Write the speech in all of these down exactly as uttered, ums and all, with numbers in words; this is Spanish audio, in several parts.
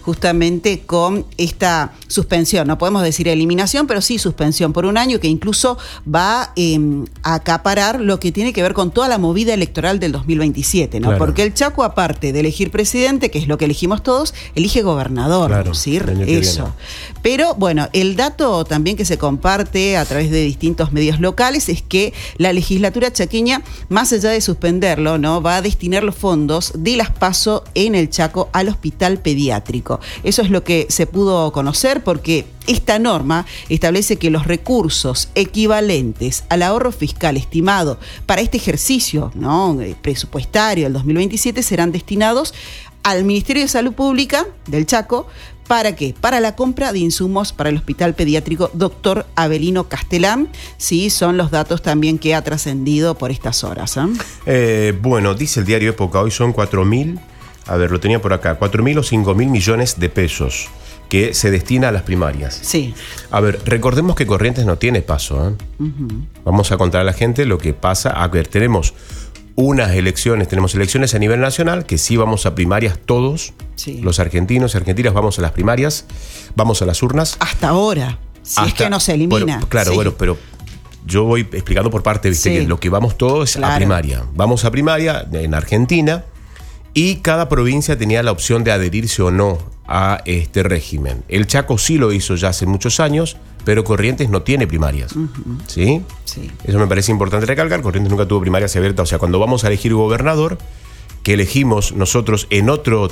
justamente con esta suspensión, no podemos decir eliminación, pero sí suspensión por un año que incluso va eh, a acaparar lo que tiene que ver con toda la movida electoral del dos mil veintisiete, ¿no? Claro. Porque el Chaco, aparte de elegir presidente, que es lo que elegimos todos, elige gobernador, claro, ¿sí? Eso. Pero bueno, el dato también que se comparte a través de distintos medios locales es que la legislatura chaqueña, más allá de suspenderlo, ¿no?, va a destinar los fondos de las PASO en el Chaco al hospital pediátrico. Eso es lo que se pudo conocer, porque esta norma establece que los recursos equivalentes al ahorro fiscal estimado para este ejercicio, ¿no?, presupuestario del dos mil veintisiete serán destinados al Ministerio de Salud Pública del Chaco. ¿Para qué? Para la compra de insumos para el Hospital Pediátrico Doctor Avelino Castelán. Sí, son los datos también que ha trascendido por estas horas. ¿eh? Eh, bueno, dice el diario Época, hoy son cuatro mil, a ver, lo tenía por acá, cuatro mil o cinco mil millones de pesos que se destina a las primarias. Sí. A ver, recordemos que Corrientes no tiene paso. ¿eh? Uh-huh. Vamos a contar a la gente lo que pasa. A ver, tenemos unas elecciones, tenemos elecciones a nivel nacional, que sí vamos a primarias todos, sí. Los argentinos y argentinas vamos a las primarias, vamos a las urnas. Hasta ahora, si Hasta, es que no se elimina. Bueno, claro, sí. bueno, pero yo voy explicando por parte, viste, sí. que lo que vamos todos es claro. a primaria. Vamos a primaria en Argentina y cada provincia tenía la opción de adherirse o no a este régimen. El Chaco sí lo hizo ya hace muchos años, pero Corrientes no tiene primarias. Uh-huh. ¿Sí? Sí. Eso me parece importante recalcar. Corrientes nunca tuvo primarias abiertas. O sea, cuando vamos a elegir gobernador, que elegimos nosotros en otro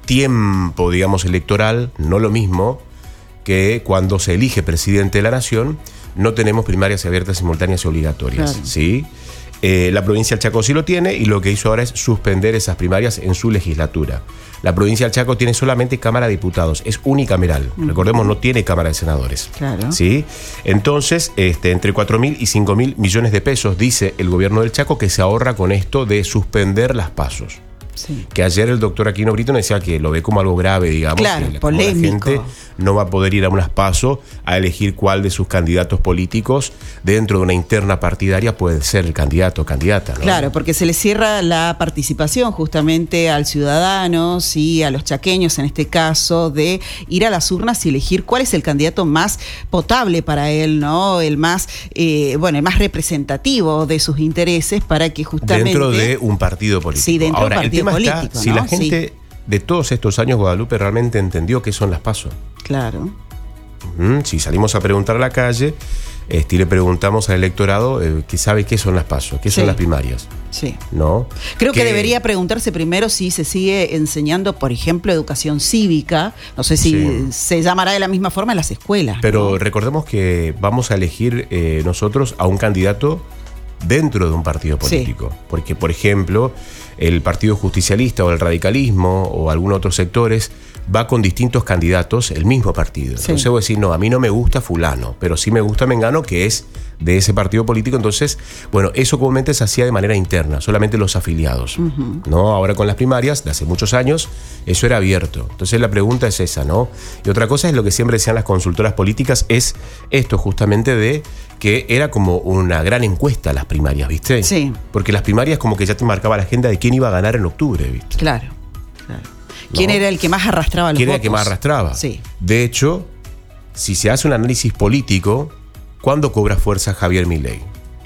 tiempo, digamos, electoral, no lo mismo que cuando se elige presidente de la nación, no tenemos primarias abiertas, simultáneas y obligatorias. Claro. ¿Sí? Eh, la provincia del Chaco sí lo tiene y lo que hizo ahora es suspender esas primarias en su legislatura. La provincia del Chaco tiene solamente Cámara de Diputados, es unicameral. Uh-huh. Recordemos, no tiene Cámara de Senadores. Claro. ¿Sí? Entonces, este, entre cuatro mil y cinco mil millones de pesos, dice el gobierno del Chaco, que se ahorra con esto de suspender las pasos. Sí. Que ayer el doctor Aquino Brito decía que lo ve como algo grave, digamos. Claro, que polémico. La gente no va a poder ir a unas PASO a elegir cuál de sus candidatos políticos dentro de una interna partidaria puede ser el candidato o candidata, ¿no? Claro, porque se le cierra la participación justamente al ciudadano, sí, a los chaqueños en este caso, de ir a las urnas y elegir cuál es el candidato más potable para él, ¿no? El más, eh, bueno, el más representativo de sus intereses para que justamente... Dentro de un partido político. Sí, dentro Ahora, de un partido político, está, si ¿no? la gente sí. de todos estos años, Guadalupe, realmente entendió qué son las PASO. Claro. Uh-huh. Si salimos a preguntar a la calle, este, y le preguntamos al electorado eh, que sabe qué son las PASO, qué son sí. las primarias. Sí. ¿No? Creo que... que debería preguntarse primero si se sigue enseñando, por ejemplo, educación cívica. No sé si sí. se llamará de la misma forma en las escuelas. Pero ¿no? recordemos que vamos a elegir eh, nosotros a un candidato dentro de un partido político. Sí. Porque, por ejemplo, el Partido Justicialista o el radicalismo o algunos otros sectores va con distintos candidatos el mismo partido. Sí. Entonces voy a decir, no, a mí no me gusta fulano, pero sí me gusta Mengano, que es de ese partido político. Entonces, bueno, eso comúnmente se hacía de manera interna, solamente los afiliados. Uh-huh. ¿No? Ahora con las primarias, de hace muchos años, eso era abierto. Entonces la pregunta es esa, ¿no? Y otra cosa es lo que siempre decían las consultoras políticas, es esto justamente de que era como una gran encuesta las primarias, ¿viste? Sí. Porque las primarias como que ya te marcaba la agenda de quién iba a ganar en octubre, ¿viste? Claro, claro. ¿Quién ¿No? era el que más arrastraba los ¿Quién votos? era el que más arrastraba? Sí. De hecho, si se hace un análisis político, ¿cuándo cobra fuerza Javier Milei?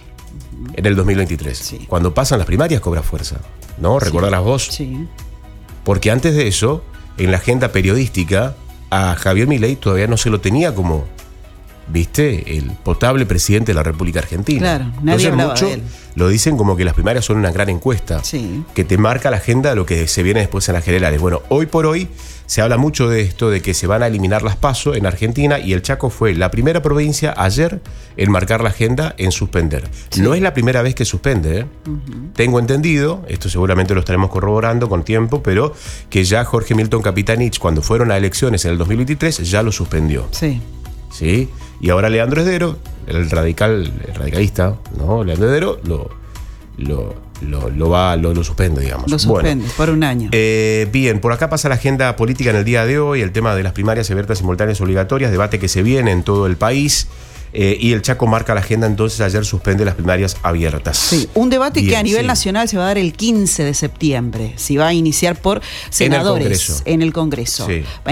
En el dos mil veintitrés. Sí. Cuando pasan las primarias cobra fuerza, ¿no? ¿Recordás sí. vos? Sí. Porque antes de eso, en la agenda periodística, a Javier Milei todavía no se lo tenía como, ¿viste? El potable presidente de la República Argentina. Claro, nadie Entonces, hablaba mucho de él. Lo dicen como que las primarias son una gran encuesta, sí. que te marca la agenda de lo que se viene después en las generales. Bueno, hoy por hoy se habla mucho de esto, de que se van a eliminar las PASO en Argentina, y el Chaco fue la primera provincia ayer en marcar la agenda, en suspender. Sí. No es la primera vez que suspende, ¿eh? Uh-huh. Tengo entendido, esto seguramente lo estaremos corroborando con tiempo, pero que ya Jorge Milton Capitanich, cuando fueron a elecciones en el dos mil veintitrés, ya lo suspendió. Sí. ¿Sí? Y ahora Leandro Esdero, el radical, el radicalista, ¿no? Leandro Esdero lo, lo, lo, lo va, lo, lo suspende, digamos. Lo suspende, bueno, por un año. Eh, bien, por acá pasa la agenda política en el día de hoy, el tema de las primarias abiertas, simultáneas, obligatorias, debate que se viene en todo el país. Eh, y el Chaco marca la agenda, entonces ayer suspende las primarias abiertas. Sí, un debate Bien, que a nivel sí. nacional se va a dar el quince de septiembre, si va a iniciar por senadores en el Congreso. En el Congreso. Sí.